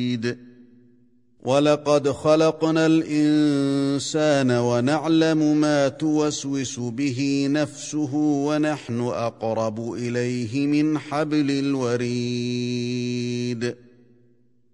ولقد خلقنا الإنسان ونعلم ما توسوس به نفسه ونحن أقرب إليه من حبل الوريد